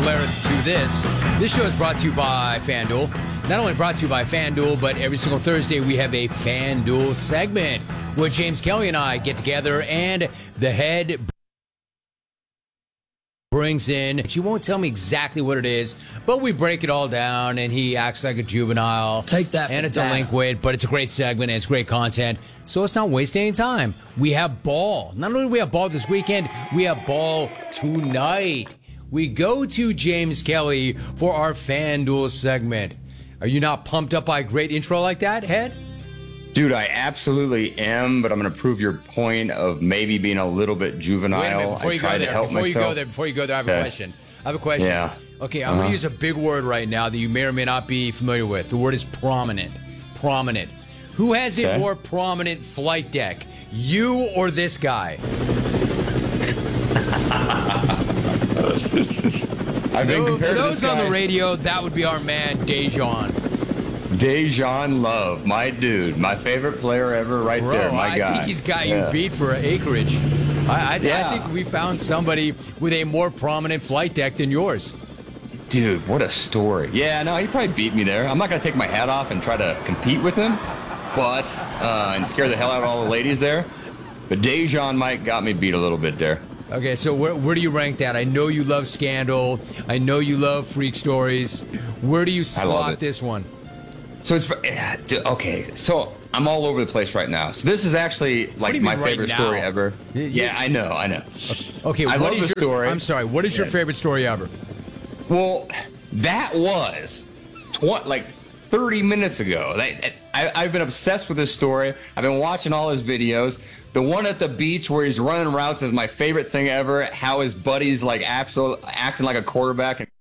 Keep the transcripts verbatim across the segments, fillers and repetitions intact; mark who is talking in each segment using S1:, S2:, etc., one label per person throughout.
S1: flair to this. This show is brought to you by FanDuel. Not only brought to you by FanDuel, but every single Thursday we have a FanDuel segment where James Kelly and I get together and the head brings in, she won't tell me exactly what it is, but we break it all down and he acts like a juvenile.
S2: Take that
S1: and a
S2: data.
S1: delinquent, but it's a great segment and it's great content. So let's not waste any time. We have ball. Not only do we have ball this weekend, we have ball tonight. We go to James Kelly for our FanDuel segment. Are you not pumped up by a great intro like that, Head?
S3: Dude, I absolutely am, but I'm going to prove your point of maybe being a little bit juvenile.
S1: Wait a minute, before
S3: I
S1: you go
S3: tried
S1: there,
S3: to help
S1: before
S3: myself.
S1: you go there, before you go there, I have a
S3: Okay.
S1: question. I have a question.
S3: Yeah.
S1: Okay, I'm
S3: Uh-huh.
S1: going to use a big word right now that you may or may not be familiar with. The word is prominent. Prominent. Who has a
S3: Okay.
S1: more prominent flight deck, you or this guy?
S3: I've been
S1: For
S3: compared to
S1: those
S3: this
S1: on the
S3: guy,
S1: radio, that would be our man, Dejan.
S3: Dejan Love, my dude, my favorite player ever, right
S1: Bro,
S3: there, my
S1: I
S3: guy.
S1: think he's got
S3: Yeah.
S1: you beat for acreage. I, I,
S3: Yeah.
S1: I think we found somebody with a more prominent flight deck than yours.
S3: Dude, what a story. Yeah, no, he probably beat me there. I'm not going to take my hat off and try to compete with him, but, uh, and scare the hell out of all the ladies there. But Dejan Mike got me beat a little bit there.
S1: Okay, so where, where do you rank that? I know you love Scandal. I know you love Freak Stories. Where do you
S3: I love
S1: slot
S3: it.
S1: this one?
S3: So it's yeah, dude, okay. So I'm all over the place right now. So this is actually
S1: do
S3: like
S1: you
S3: my
S1: mean right
S3: favorite
S1: now?
S3: story ever.
S1: Y-
S3: Yeah, I know, I know.
S1: Okay,
S3: I
S1: what
S3: love
S1: is
S3: the
S1: your,
S3: story.
S1: I'm sorry, what is your
S3: Yeah.
S1: favorite story ever?
S3: Well, that was tw- like thirty minutes ago. That, I, I've been obsessed with this story. I've been watching all his videos. The one at the beach where he's running routes is my favorite thing ever. How his buddy's like absolute, acting like a quarterback. And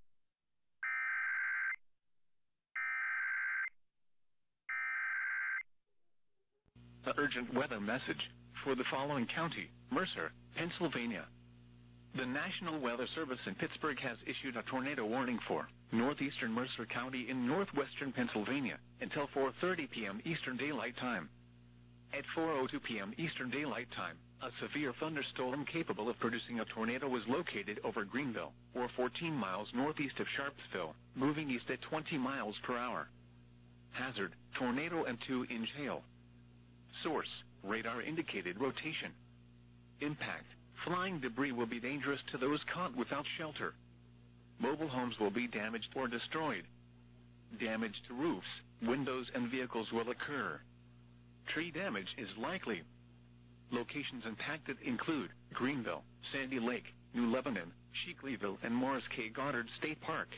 S4: The urgent weather message for the following county, Mercer, Pennsylvania. The National Weather Service in Pittsburgh has issued a tornado warning for northeastern Mercer County in northwestern Pennsylvania until four thirty p.m. Eastern Daylight Time. At four oh two p.m. Eastern Daylight Time, a severe thunderstorm capable of producing a tornado was located over Greenville, or fourteen miles northeast of Sharpsville, moving east at twenty miles per hour. Hazard, tornado and two-inch hail. Source, radar indicated rotation. Impact, flying debris will be dangerous to those caught without shelter. Mobile homes will be damaged or destroyed. Damage to roofs, windows, and vehicles will occur. Tree damage is likely. Locations impacted include Greenville, Sandy Lake, New Lebanon, Sheakleyville, and Morris K. Goddard State Park.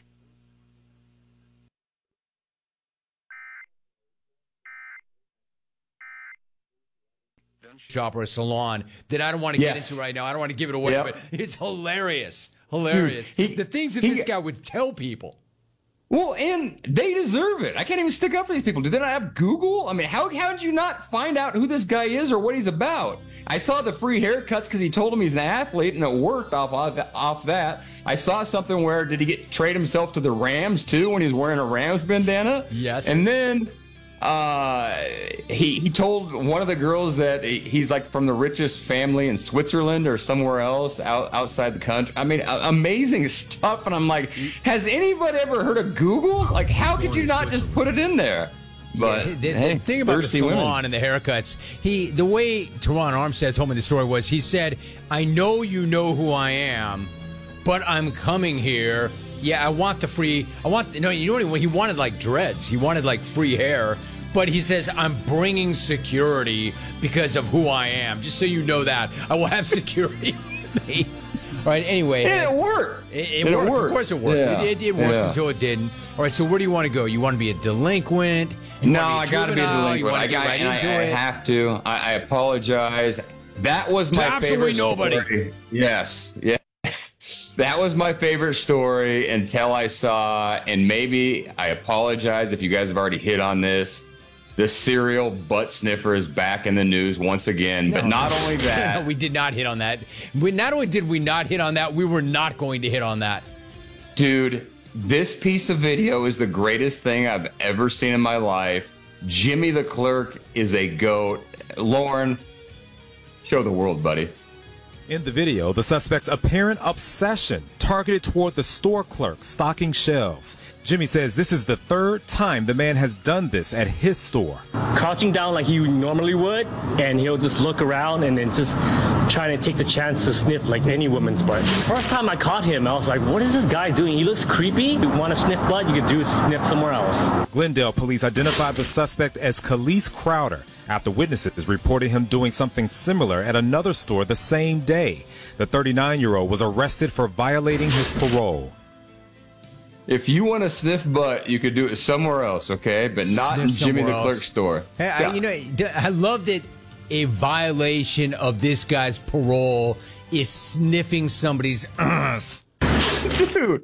S1: Shop or a salon that I don't want to get
S3: Yes.
S1: into right now. I don't want to give it away,
S3: Yep.
S1: but it's hilarious. Hilarious.
S3: Dude, he-
S1: the things that
S3: he-
S1: this guy would tell people.
S3: well, and they deserve it. I can't even stick up for these people. Do they not have Google? I mean, how how did you not find out who this guy is or what he's about? I saw the free haircuts because he told him he's an athlete, and it worked off of that, off that. I saw something where did he get trade himself to the Rams too when he was wearing a Rams bandana?
S1: Yes.
S3: And then uh, he he told one of the girls that he- he's like from the richest family in Switzerland or somewhere else out, outside the country. I mean, a- amazing stuff. And I'm like, has anybody ever heard of Google? Like, how could you not just put it in there? But
S1: Yeah, the,
S3: hey,
S1: the thing about the
S3: thirsty
S1: salon
S3: women.
S1: and the haircuts, he the way Teron Armstead told me the story was he said, "I know you know who I am, but I'm coming here. Yeah, I want the free. I want no. You know what he, he wanted? Like dreads. He wanted like free hair." But he says, I'm bringing security because of who I am. Just so you know that. I will have security with me. All right, anyway.
S3: Yeah, it worked.
S1: It, it
S3: Did it
S1: worked.
S3: work?
S1: Of course it worked.
S3: Yeah.
S1: It, it, it worked
S3: Yeah.
S1: until it didn't. All right, so where do you want to go? You want to be a delinquent? You
S3: No,
S1: wanna
S3: I
S1: be
S3: got to be a
S1: juvenile? You
S3: delinquent.
S1: want
S3: I,
S1: to get
S3: got,
S1: right
S3: I,
S1: into
S3: I
S1: it?
S3: have to. I, I apologize. That was my
S1: To absolutely
S3: favorite
S1: nobody.
S3: story. Yes. Yeah. That was my favorite story until I saw, and maybe I apologize if you guys have already hit on this. The serial butt sniffer is back in the news once again. But
S1: No.
S3: not only that,
S1: No, we did not hit on that. We, not only did we not hit on that, we were not going to hit on that.
S3: dude, this piece of video is the greatest thing I've ever seen in my life. Jimmy the Clerk is a goat. Lauren, show the world, buddy.
S2: In the video, the suspect's apparent obsession targeted toward the store clerk stocking shelves. Jimmy says this is the third time the man has done this at his store.
S5: Crouching down like he normally would, and he'll just look around and then just trying to take the chance to sniff like any woman's butt. First time I caught him, I was like, what is this guy doing? He looks creepy. You want to sniff blood? You can do is sniff somewhere else.
S2: Glendale police identified the suspect as Khalees Crowder after witnesses reported him doing something similar at another store the same day. The thirty-nine-year-old was arrested for violating his parole.
S3: If you want to sniff butt, you could do it somewhere else, okay? But not
S1: Sniff
S3: in Jimmy the
S1: somewhere
S3: Clerk
S1: else.
S3: store.
S1: Hey,
S3: Yeah.
S1: I, you know, I love that a violation of this guy's parole is sniffing somebody's ass.
S3: Dude.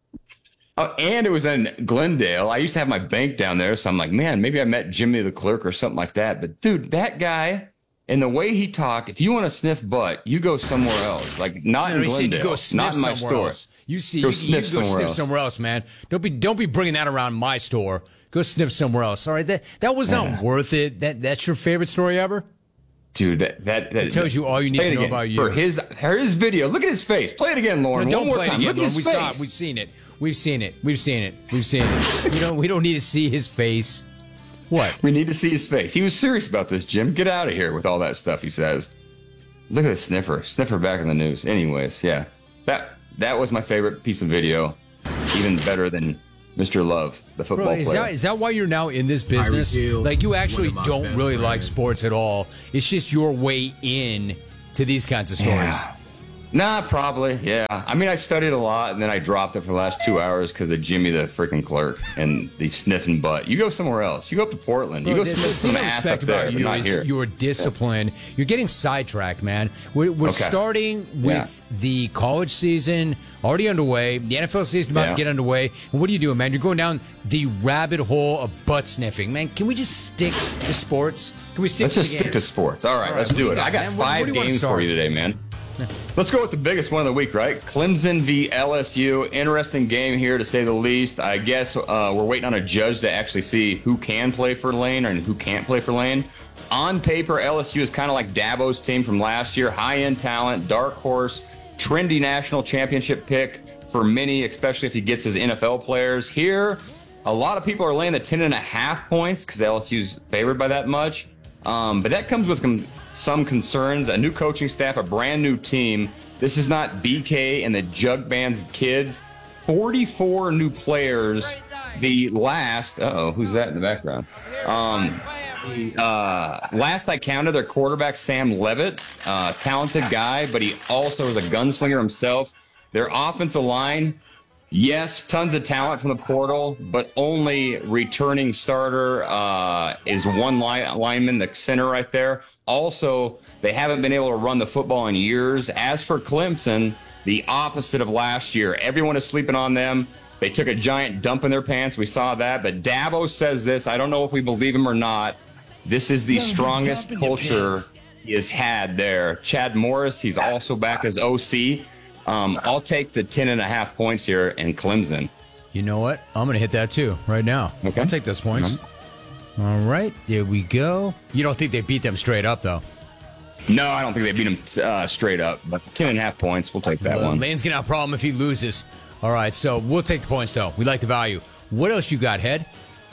S3: Oh, and it was in Glendale. I used to have my bank down there, so I'm like, man, maybe I met Jimmy the Clerk or something like that. But dude, that guy and the way he talked, if you want to sniff butt, you go somewhere else. Like not
S1: No,
S3: in
S1: he said
S3: Glendale,
S1: you go sniff
S3: not in my
S1: somewhere
S3: store.
S1: else. You see,
S3: Go
S1: you,
S3: sniff
S1: you go
S3: somewhere
S1: sniff
S3: else.
S1: somewhere else, man. Don't be, don't be bringing that around my store. Go sniff somewhere else. All right, that that was not
S3: Yeah.
S1: worth it. That that's your favorite story ever.
S3: Dude, that that, that
S1: It tells you all you need
S3: play
S1: to
S3: it
S1: know
S3: again.
S1: about you.
S3: For his for his video, look at his face. Play it again, Lauren.
S1: No,
S3: One
S1: don't
S3: more
S1: play
S3: time.
S1: it
S3: Look
S1: again,
S3: at
S1: Lauren.
S3: his
S1: We
S3: face.
S1: saw it. We've seen it. We've seen it. We've seen it. We've seen it. We don't we don't need to see his face. What?
S3: We need to see his face. He was serious about this, Jim. Get out of here with all that stuff he says. Look at the sniffer. Sniffer back in the news. Anyways, yeah. That that was my favorite piece of video. Even better than Mister Love, the football
S1: Bro, is
S3: player.
S1: that is that why you're now in this business?
S6: Hill,
S1: Like you actually
S6: one of my
S1: don't
S6: best
S1: really like
S6: friends.
S1: sports at all. It's just your way in to these kinds of stories.
S3: Yeah. Nah, probably. Yeah. I mean, I studied a lot, and then I dropped it for the last two hours because of Jimmy the freaking clerk and the sniffing butt. You go somewhere else. You go up to Portland. You
S1: Bro,
S3: go
S1: the,
S3: sniff
S1: the
S3: some
S1: thing I
S3: ass up
S1: respect
S3: there,
S1: about
S3: but
S1: you
S3: not
S1: is
S3: here.
S1: you're disciplined. You're getting sidetracked, man. We're, we're
S3: Okay.
S1: starting with the college season already underway. The N F L season about
S3: Yeah.
S1: to get underway. And what are you doing, man? You're going down the rabbit hole of butt sniffing, man. Can we just stick to sports? Can we stick?
S3: Let's
S1: to
S3: just
S1: the
S3: stick to
S1: games?
S3: sports. All right,
S1: All right,
S3: let's
S1: what do
S3: do
S1: you
S3: it.
S1: got,
S3: I got
S1: man? What-
S3: five
S1: what do you wanna
S3: games
S1: start
S3: for you
S1: with?
S3: today, man. Let's go with the biggest one of the week, right? Clemson v. L S U. Interesting game here, to say the least. I guess uh, we're waiting on a judge to actually see who can play for Lane and who can't play for Lane. On paper, L S U is kind of like Dabo's team from last year. High-end talent, dark horse, trendy national championship pick for many, especially if he gets his N F L players. Here, a lot of people are laying the ten and a half points because L S U's favored by that much. Um, but that comes with com- some concerns. A new coaching staff, a brand new team. This is not B K and the Jug Band's kids. forty-four new players. The last, uh-oh, who's that in the background? Um, uh, last I counted, their quarterback, Sam Levitt, uh, talented guy, but he also is a gunslinger himself. Their offensive line, yes, tons of talent from the portal, but only returning starter uh, is one line, lineman, the center right there. Also, they haven't been able to run the football in years. As for Clemson, the opposite of last year. Everyone is sleeping on them. They took a giant dump in their pants. We saw that. But Dabo says this. I don't know if we believe him or not. This is the strongest culture he has had there. Chad Morris, he's also back as O C. Um, I'll take the ten and a half points here in Clemson.
S1: You know what? I'm going to hit that too right now.
S3: Okay.
S1: I'll take those points. All right, there we go. You don't think they beat them straight up, though?
S3: No, I don't think they beat him uh, straight up, but ten and a half points, we'll take that
S1: Well,
S3: one.
S1: Lane's going to have a problem if he loses. All right, so we'll take the points, though. We like the value. What else you got, Head?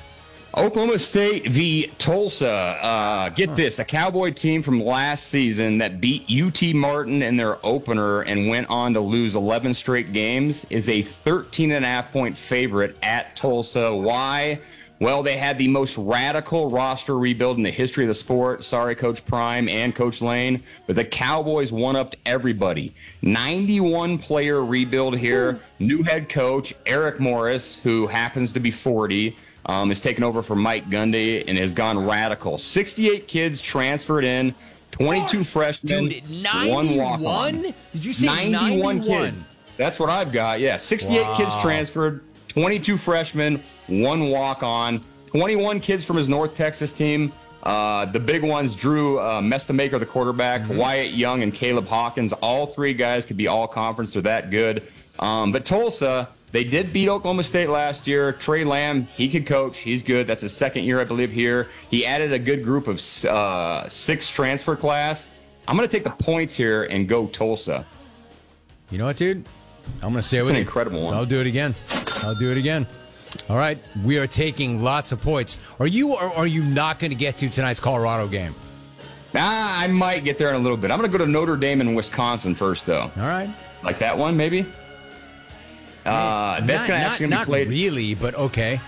S3: Oklahoma State v. Tulsa. Uh, get this, a Cowboy team from last season that beat U T Martin in their opener and went on to lose eleven straight games is a thirteen and a half point favorite at Tulsa. Why? Well, they had the most radical roster rebuild in the history of the sport. Sorry, Coach Prime and Coach Lane, but the Cowboys one-upped everybody. ninety-one player rebuild here. New head coach, Eric Morris, who happens to be forty, um, is taken over for Mike Gundy and has gone radical. sixty-eight kids transferred in, twenty-two freshmen,
S1: Dude,
S3: one walk-on.
S1: ninety-one? Did you say
S3: ninety-one
S1: ninety-one?
S3: kids. That's what I've got, yeah. sixty-eight
S1: Wow.
S3: kids transferred, twenty-two freshmen, one walk-on, twenty-one kids from his North Texas team. Uh, the big ones, Drew uh, Mestamaker, the quarterback,
S1: Mm-hmm.
S3: Wyatt Young, and Caleb Hawkins. All three guys could be all-conference. They're that good. Um, but Tulsa, they did beat Oklahoma State last year. Trey Lamb, he could coach. He's good. That's his second year, I believe, here. He added a good group of uh, six transfer class. I'm going to take the points here and go Tulsa.
S1: You know what, dude? I'm going to stay
S3: It's
S1: with
S3: an
S1: you.
S3: incredible one.
S1: I'll do it again. I'll do it again. All right. We are taking lots of points. Are you or are you not going to get to tonight's Colorado game?
S3: Ah, I might get there in a little bit. I'm going to go to Notre Dame in Wisconsin first, though.
S1: All right.
S3: Like that one, maybe? Uh, that's going to actually
S1: not,
S3: be played.
S1: Not really, but okay.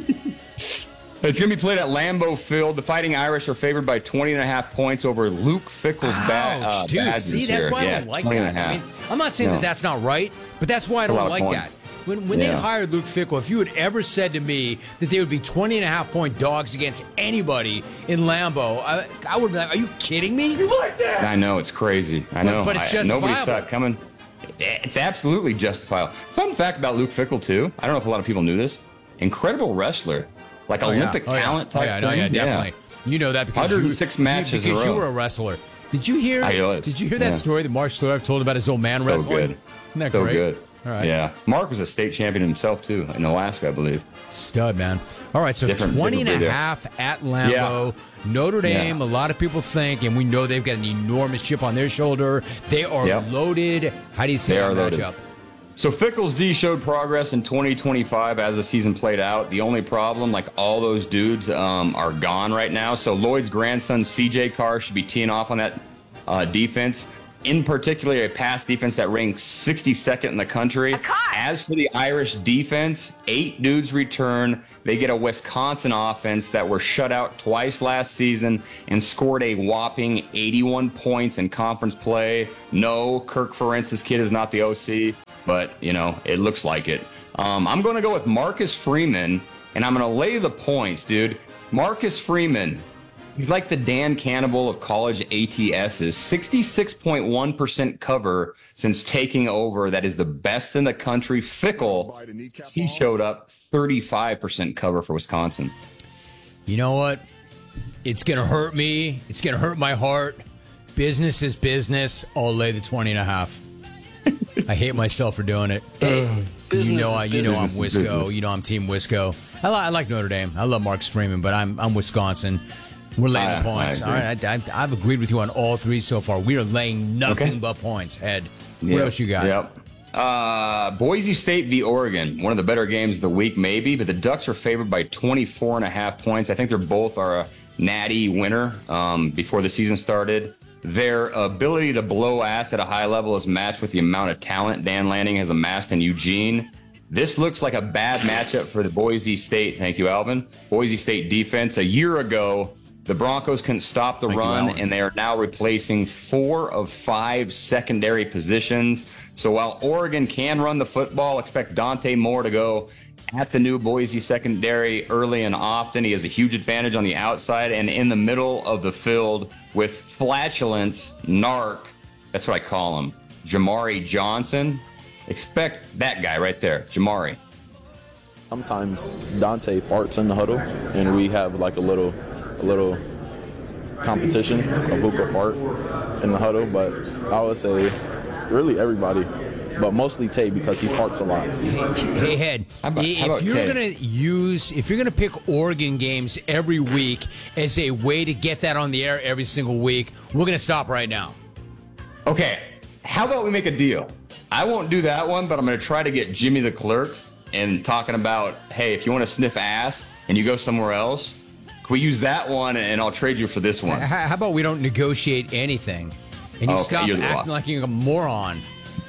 S3: It's going to be played at Lambeau Field. The Fighting Irish are favored by twenty and a half points over Luke Fickle's bad. Uh,
S1: Dude,
S3: Badgers
S1: see, that's
S3: here.
S1: why
S3: yeah,
S1: I don't like
S3: twenty
S1: that.
S3: and a half.
S1: I mean, I'm not saying
S3: No.
S1: that that's not right, but that's why I
S3: A lot
S1: don't
S3: of
S1: like
S3: points.
S1: that. When, when they
S3: Yeah.
S1: hired Luke Fickle, if you had ever said to me that they would be twenty and a half point dogs against anybody in Lambeau, I, I would be like, are you kidding me? You like that?
S3: I know, it's crazy. I know.
S1: but it's
S3: I, Nobody
S1: justifiable.
S3: saw it coming. It's absolutely justifiable. Fun fact about Luke Fickle, too. I don't know if a lot of people knew this. Incredible wrestler. Like
S1: Oh, yeah.
S3: Olympic
S1: Oh, yeah.
S3: talent
S1: Oh,
S3: type
S1: yeah, no,
S3: thing.
S1: yeah, definitely. You know that because
S3: one hundred six
S1: you,
S3: matches
S1: you,
S3: in a
S1: because you
S3: row.
S1: were a wrestler. Did you hear?
S3: I was.
S1: Did you hear that
S3: Yeah.
S1: story that Mark Schlereth told about his old man
S3: So
S1: wrestling?
S3: good.
S1: Isn't that
S3: so
S1: great?
S3: good.
S1: All right.
S3: Yeah. Mark was a state champion himself, too, in Alaska, I believe.
S1: Stud, man. All right, so
S3: Different-
S1: twenty and
S3: different
S1: a
S3: breed there.
S1: half at Lambeau. Notre Dame,
S3: Yeah.
S1: a lot of people think, and we know they've got an enormous chip on their shoulder. They are
S3: Yep.
S1: loaded. How do you see
S3: They
S1: that
S3: are loaded.
S1: matchup?
S3: So Fickle's D showed progress in twenty twenty-five as the season played out. The only problem, like all those dudes, um, are gone right now. So Lloyd's grandson, C J Carr, should be teeing off on that uh, defense. In particular, a pass defense that ranks sixty-second in the country. As for the Irish defense, eight dudes return. They get a Wisconsin offense that were shut out twice last season and scored a whopping eighty-one points in conference play. No, Kirk Ferentz's kid is not the O C, but, you know, it looks like it. Um, I'm going to go with Marcus Freeman, and I'm going to lay the points, dude. Marcus Freeman. He's like the Dan Cannibal of college A T Ss. sixty-six point one percent cover since taking over. That is the best in the country. Fickle, he showed up thirty-five percent cover for Wisconsin.
S1: You know what? It's going to hurt me. It's going to hurt my heart. Business is business. I'll lay the twenty and a half. I hate myself for doing it. you know, I, you know I'm
S3: business is
S1: Wisco.
S3: business.
S1: You know I'm Team Wisco. I, li- I like Notre Dame. I love Marcus Freeman, but I'm I'm Wisconsin. We're laying
S3: I-
S1: the points.
S3: I
S1: All
S3: agree.
S1: right, I, I, I've agreed with you on all three so far. We are laying nothing
S3: Okay.
S1: but points. Head. What
S3: Yep.
S1: else you got?
S3: Yep. Uh, Boise State v. Oregon, one of the better games of the week, maybe, but the Ducks are favored by twenty-four and a half points. I think they're both are a natty winner um, before the season started. Their ability to blow ass at a high level is matched with the amount of talent Dan Lanning has amassed in Eugene. This looks like a bad matchup for the Boise State. Thank you, Alvin. Boise State defense. A year ago, the Broncos couldn't stop the
S2: Thank you,
S3: run,
S2: Alvin.
S3: and they are now replacing four of five secondary positions. So while Oregon can run the football, expect Dante Moore to go at the new Boise secondary early and often. He has a huge advantage on the outside and in the middle of the field with flatulence, narc. That's what I call him. Jamari Johnson. Expect that guy right there, Jamari.
S6: Sometimes Dante farts in the huddle, and we have like a little, a little competition of who can fart in the huddle. But I would say, really everybody, but mostly Tay because he farts a lot.
S1: Hey, Head,
S3: How about-
S1: if
S3: how about
S1: you're
S3: Tay?
S1: going to use, if you're going to pick Oregon games every week as a way to get that on the air every single week, we're going to stop right now.
S3: Okay, how about we make a deal? I won't do that one, but I'm going to try to get Jimmy the clerk and talking about, hey, if you want to sniff ass and you go somewhere else, can we use that one and I'll trade you for this one?
S1: H- How about we don't negotiate anything and you
S3: Okay,
S1: stop
S3: you're the
S1: acting
S3: boss.
S1: like you're a moron?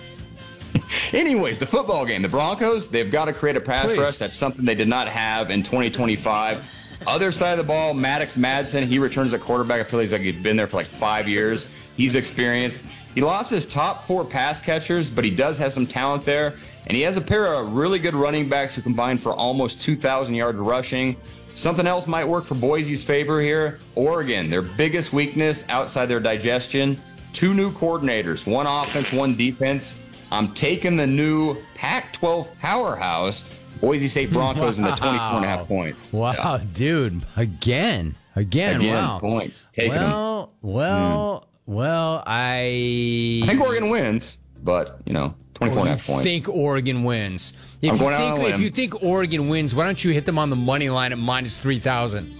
S3: Anyways, the football game. The Broncos, they've got to create a pass
S1: Please.
S3: rush. That's something they did not have in twenty twenty-five. Other side of the ball, Maddox Madsen, he returns at quarterback. I feel like he's been there for like five years. He's experienced. He lost his top four pass catchers, but he does have some talent there. And he has a pair of really good running backs who combined for almost two thousand yards rushing. Something else might work for Boise's favor here. Oregon, their biggest weakness outside their digestion. Two new coordinators, one offense, one defense. I'm taking the new Pac twelve powerhouse, Boise State Broncos, in the twenty-four and a half points.
S1: Wow,
S3: Yeah.
S1: dude. Again. Again,
S3: Again,
S1: wow.
S3: points. Taking them.
S1: well, well, well, I...
S3: I think Oregon wins, but, you know, twenty-four and a half
S1: you
S3: points.
S1: think Oregon wins. If
S3: I'm
S1: you
S3: going out
S1: think
S3: on a
S1: if
S3: limb.
S1: you think Oregon wins, why don't you hit them on the money line at minus three thousand?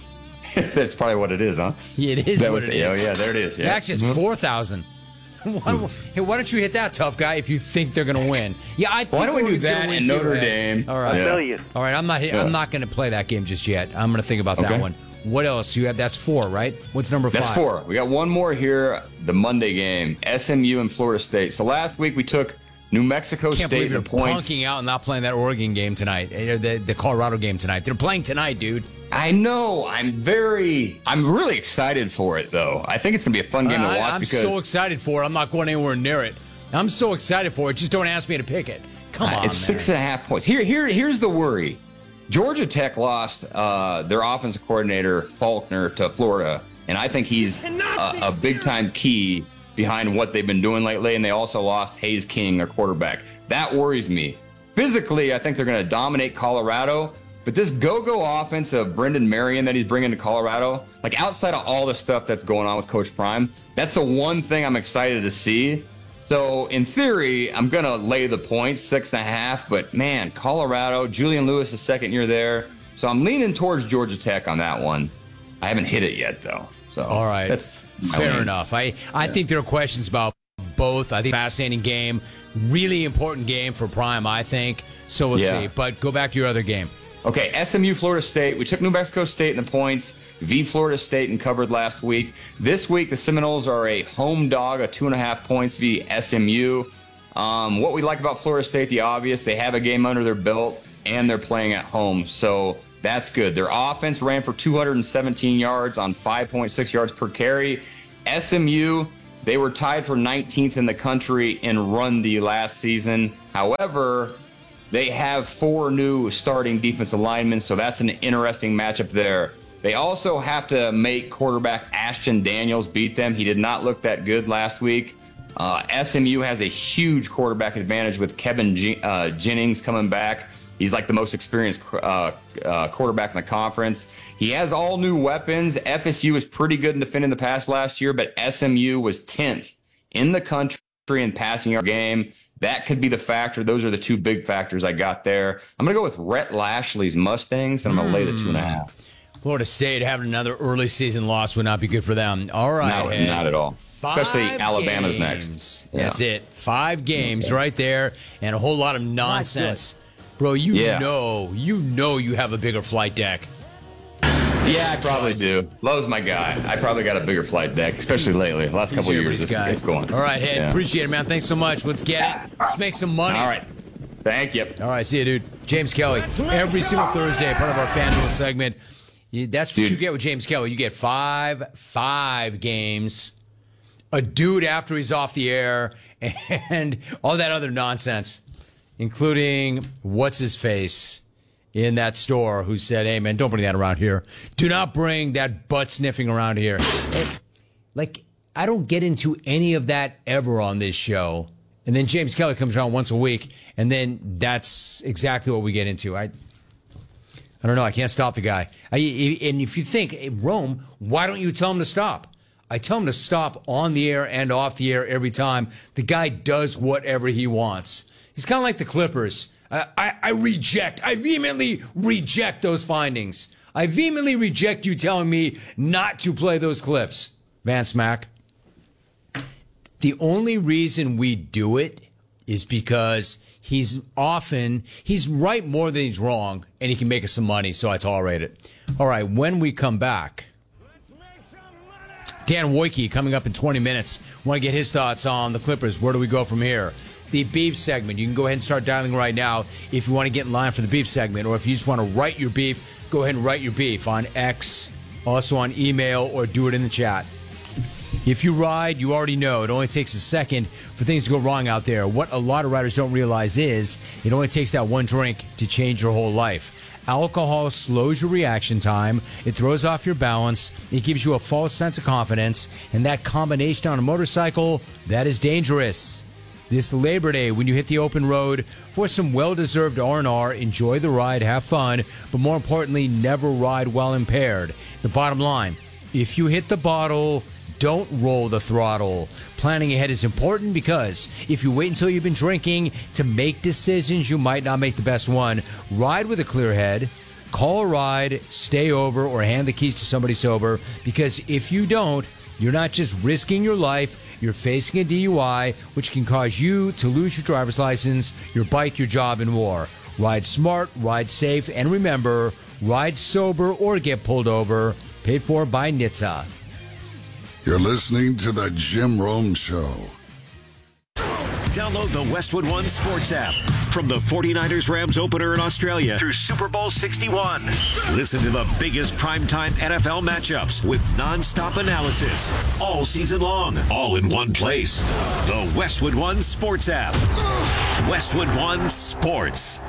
S3: That's probably what it is, huh?
S1: Yeah, it is
S3: that
S1: what
S3: was,
S1: it is.
S3: Oh, yeah, there it is. Yeah.
S1: Actually, it's four thousand. Why, hey, why don't you hit that, tough guy, if you think they're going to win? Yeah, I think
S3: Why don't we do
S1: Oregon's gonna
S3: that
S1: win
S3: in
S1: too,
S3: Notre
S1: Ed.
S3: Dame?
S1: All right.
S3: Yeah.
S7: A million.
S1: All right, I'm not
S3: Yeah.
S1: I'm not going to play that game just yet. I'm going to think about that
S3: Okay.
S1: one. What else? You have that's four, right? What's number five?
S3: That's four. We got one more here, the Monday game, S M U and Florida State. So last week we took New Mexico
S1: Can't
S3: State
S1: believe
S3: in
S1: you're
S3: the points.
S1: punking out and not playing that Oregon game tonight, or the, the Colorado game tonight. They're playing tonight, dude.
S3: I know. I'm very, I'm really excited for it, though. I think it's going to be a fun game
S1: I,
S3: to watch
S1: I'm
S3: because
S1: so excited for it. I'm not going anywhere near it. I'm so excited for it. Just don't ask me to pick it. Come
S3: uh,
S1: on,
S3: it's
S1: man.
S3: six and a half points. Here, here, here's the worry. Georgia Tech lost uh, their offensive coordinator Faulkner to Florida, and I think he's a, a big time key behind what they've been doing lately. And they also lost Hayes King, their quarterback. That worries me. Physically, I think they're going to dominate Colorado. But this go-go offense of Brendan Marion that he's bringing to Colorado, like outside of all the stuff that's going on with Coach Prime, that's the one thing I'm excited to see. So in theory, I'm going to lay the points, six and a half. But man, Colorado, Julian Lewis, the second year there. So I'm leaning towards Georgia Tech on that one. I haven't hit it yet, though. So
S1: All right.
S3: that's my
S1: fair
S3: lean.
S1: enough. I, I think there are questions about both. I think fascinating game, really important game for Prime, I think. So we'll
S3: Yeah.
S1: see. But go back to your other game.
S3: Okay, S M U, Florida State. We took New Mexico State in the points, v Florida State, and covered last week. This week, the Seminoles are a home dog, a two and a half points v S M U. Um, what we like about Florida State, the obvious, they have a game under their belt, and they're playing at home, so that's good. Their offense ran for two hundred seventeen yards on five point six yards per carry. S M U, they were tied for nineteenth in the country in run D last season. However, they have four new starting defensive linemen, so that's an interesting matchup there. They also have to make quarterback Ashton Daniels beat them. He did not look that good last week. Uh, S M U has a huge quarterback advantage with Kevin G- uh, Jennings coming back. He's like the most experienced uh, uh, quarterback in the conference. He has all new weapons. F S U was pretty good in defending the pass last year, but S M U was tenth in the country in passing yard game. That could be the factor. Those are the two big factors I got there. I'm going to go with Rhett Lashley's Mustangs, and I'm going to lay the two and a half.
S1: Florida State having another early season loss would not be good for them. All right.
S3: No,
S1: Ed.
S3: not at all. Especially
S1: Five
S3: Alabama's
S1: games.
S3: next.
S1: That's
S3: Yeah.
S1: it. Five games right there, and a whole lot of nonsense. Bro, you
S3: Yeah.
S1: know, you know you have a bigger flight deck.
S3: Yeah, I probably do. Lowe's my guy. I probably got a bigger flight deck, especially lately. The last couple of years, it's, it's going.
S1: All right, Ed,
S3: Yeah.
S1: appreciate it, man. Thanks so much. Let's get it. Let's make some money.
S3: All right. Thank you.
S1: All right, see you, dude. James Kelly, every single Thursday, part of our FanDuel segment. You, that's what
S3: Dude.
S1: you get with James Kelly. You get five, five games, a dude after he's off the air, and all that other nonsense, including what's his face in that store who said, "Hey, man, don't bring that around here. Do not bring that butt sniffing around here." Hey, like, I don't get into any of that ever on this show. And then James Kelly comes around once a week, and then that's exactly what we get into. I I don't know. I can't stop the guy. I, and if you think, hey, Rome, why don't you tell him to stop? I tell him to stop on the air and off the air every time. The guy does whatever he wants. He's kind of like the Clippers. I, I, I reject, I vehemently reject those findings. I vehemently reject you telling me not to play those clips, Vance Mack. The only reason we do it is because he's often, he's right more than he's wrong, and he can make us some money, so I tolerate it. All right, when we come back, Dan Wojcicki coming up in twenty minutes. Want to get his thoughts on the Clippers. Where do we go from here? The beef segment. You can go ahead and start dialing right now if you want to get in line for the beef segment, or if you just want to write your beef, go ahead and write your beef on X, also on email, or do it in the chat. If you ride, you already know it only takes a second for things to go wrong out there. What a lot of riders don't realize is it only takes that one drink to change your whole life. Alcohol slows your reaction time, it throws off your balance, it gives you a false sense of confidence, and that combination on a motorcycle, that is dangerous. This Labor Day, when you hit the open road for some well-deserved R and R, enjoy the ride, have fun, but more importantly, never ride while impaired. The bottom line, if you hit the bottle, don't roll the throttle. Planning ahead is important because if you wait until you've been drinking to make decisions, you might not make the best one. Ride with a clear head. call a ride, stay over, or hand the keys to somebody sober, because if you don't, you're not just risking your life, you're facing a D U I, which can cause you to lose your driver's license, your bike, your job, and more. Ride smart, ride safe, and remember, ride sober or get pulled over. Paid for by N H T S A.
S7: You're listening to the Jim Rome Show.
S8: Download the Westwood One Sports app from the forty-niners Rams opener in Australia through Super Bowl sixty-one. Listen to the biggest primetime N F L matchups with nonstop analysis all season long, all in one place. The Westwood One Sports app. Westwood One Sports.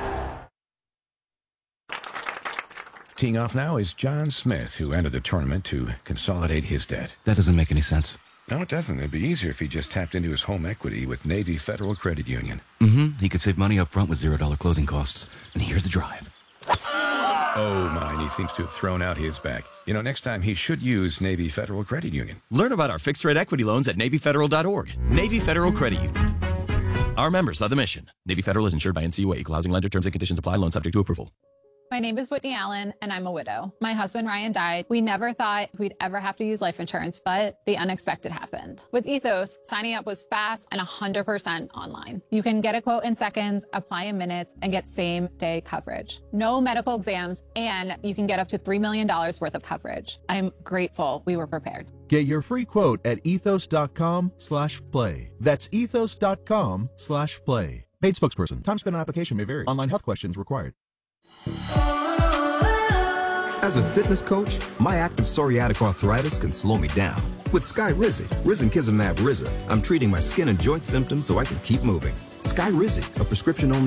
S9: Teeing off now is John Smith, who entered the tournament to consolidate his debt.
S10: That doesn't make any sense.
S9: No, it doesn't. It'd be easier if he just tapped into his home equity with Navy Federal Credit Union.
S10: Mm-hmm. He could save money up front with zero dollar closing costs. And here's the drive.
S9: Oh, my, and he seems to have thrown out his back. You know, next time he should use Navy Federal Credit Union.
S11: Learn about our fixed-rate equity loans at Navy Federal dot org. Navy Federal Credit Union. Our members are the mission. Navy Federal is insured by N C U A. Equal housing lender. Terms and conditions apply. Loan subject to approval.
S12: My name is Whitney Allen, and I'm a widow. My husband, Ryan, died. We never thought we'd ever have to use life insurance, but the unexpected happened. With Ethos, signing up was fast and one hundred percent online. You can get a quote in seconds, apply in minutes, and get same-day coverage. No medical exams, and you can get up to three million dollars worth of coverage. I'm grateful we were prepared.
S13: Get your free quote at ethos.com slash play. That's ethos.com slash play. Paid spokesperson. Time spent on application may vary. Online health questions required.
S14: As a fitness coach, my active psoriatic arthritis can slow me down. With Skyrizi, Risankizumab Riza, I'm treating my skin and joint symptoms so I can keep moving. Skyrizi, a prescription-only